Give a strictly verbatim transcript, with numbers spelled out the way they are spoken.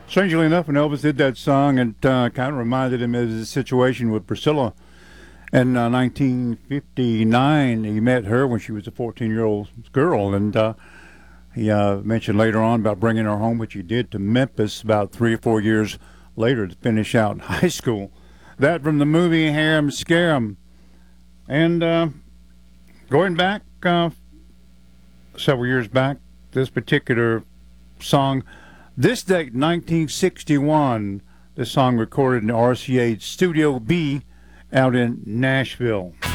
Strangely enough, when Elvis did that song, it uh, kind of reminded him of his situation with Priscilla in uh, nineteen fifty-nine. He met her when she was a fourteen-year-old girl, and uh, he uh, mentioned later on about bringing her home, which he did, to Memphis about three or four years later to finish out high school. That from the movie Harem Scarum. And uh, going back uh, several years back, this particular song, this date, nineteen sixty-one, this song recorded in R C A Studio B out in Nashville.